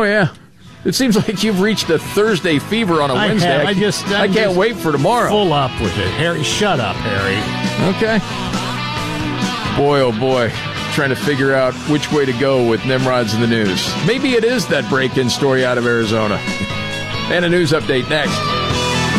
yeah. It seems like you've reached a Thursday fever on a Wednesday. I can't wait for tomorrow. Full up with it. Harry, shut up, Harry. Okay. Boy, oh boy. Trying to figure out which way to go with Nimrod's in the news. Maybe it is that break-in story out of Arizona. And a news update next.